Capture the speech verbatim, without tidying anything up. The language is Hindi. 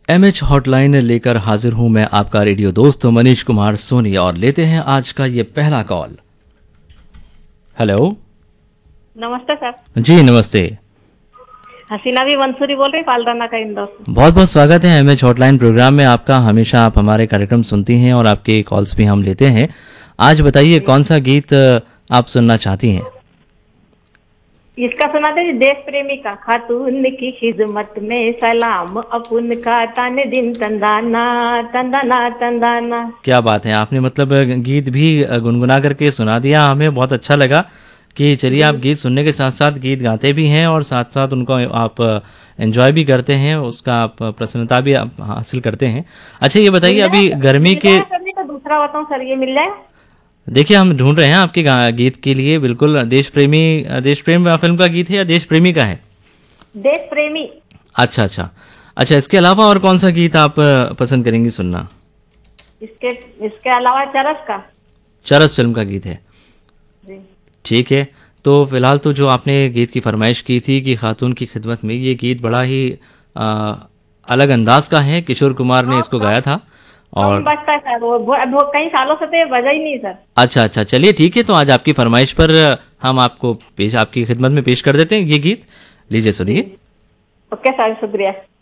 एमएच हॉटलाइन लेकर हाजिर हूं मैं आपका रेडियो दोस्त मनीष कुमार सोनी और लेते हैं आज का ये पहला कॉल। हेलो। नमस्ते सर। जी नमस्ते। हसीना भी मंसूरी बोल रही पालराना का इंदौर से। बहुत बहुत स्वागत है एमएच हॉटलाइन प्रोग्राम में आपका। हमेशा आप हमारे कार्यक्रम सुनती हैं और आपके कॉल्स भी हम लेते हैं। आज बताइए कौन सा गीत आप सुनना चाहती हैं? इसका सुना दे, देश प्रेमी का खातून की खिदमत में सलाम अपुन का ताने दिन तंदाना तंदाना तंदाना। क्या बात है, आपने मतलब गीत भी गुनगुना करके सुना दिया। हमें बहुत अच्छा लगा कि चलिए आप गीत सुनने के साथ साथ गीत गाते भी हैं और साथ साथ उनको आप एंजॉय भी करते हैं, उसका आप प्रसन्नता भी आप हासिल करते हैं। अच्छा ये बताइए अभी गर्मी के तो दूसरा बताऊं सर, ये मिल जाए? देखिए हम ढूंढ रहे हैं आपके गीत के लिए। बिल्कुल देश प्रेमी, देश प्रेम फिल्म का गीत है या देश प्रेमी का है? देश प्रेमी। अच्छा अच्छा अच्छा इसके अलावा और कौन सा गीत आप पसंद करेंगी सुनना? इसके इसके अलावा चरस का। चरस फिल्म का गीत है, ठीक है। तो फिलहाल तो जो आपने गीत की फरमाइश की थी कि खातून की खिदमत में, ये गीत बड़ा ही आ, अलग अंदाज का है। किशोर कुमार ने इसको गाया था और बजता है सर, वो, वो कई सालों से तो बजा ही नहीं सर। अच्छा अच्छा चलिए ठीक है, तो आज आपकी फरमाइश पर हम आपको पेश आपकी खिदमत में पेश कर देते हैं ये गीत। लीजिए सुनिए। ओके सर, शुक्रिया।